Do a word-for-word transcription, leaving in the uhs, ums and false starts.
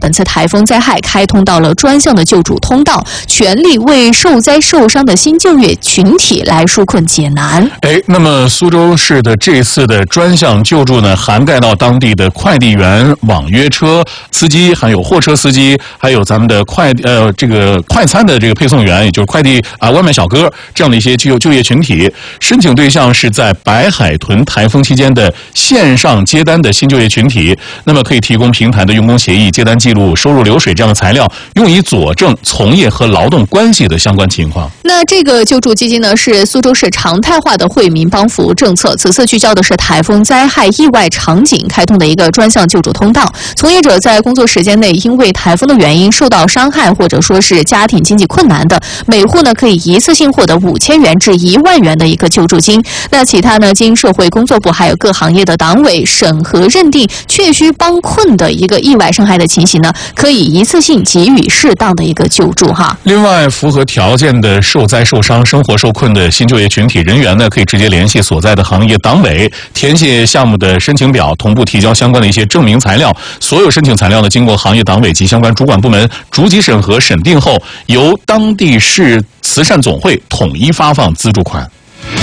本次台风灾害开通到了专项的救助通道，全力为受灾受伤的新就业群体来纾困解难。 哎，那么苏州市的这次的专项救助呢，涵盖到当地的快递员、网约车司机，还有货车司机，还有咱们的快呃这个快餐的这个配送员，也就是快递啊、呃、外卖小哥这样的一些就就业群体。申请对象是在白海豚台风期间的线上接单的新就业群体，那么可以提供平台的用工协议、接单记录、收入流水这样的材料，用以佐证从业和劳动关系的相关情况。 那这个救助基金呢，是苏州市常态化的惠民帮扶政策，此次聚焦的是台风灾害意外场景开通的一个专项救助通道。从业者在工作时间内因为台风的原因受到伤害，或者说是家庭经济困难的，每户呢可以一次性获得五千元至一万元的一个救助金。那其他呢，经社会工作部还有各行业的党委审核认定确需帮困的一个意外伤害的情形呢，可以一次性给予适当的一个救助哈。 另外，符合条件的受灾受伤、生活受困的新就业群体人员呢，可以直接联系所在的行业党委，填写项目的申请表，同步提交相关的一些证明材料。所有申请材料呢，经过行业党委及相关主管部门逐级审核审定后，由当地市慈善总会统一发放资助款。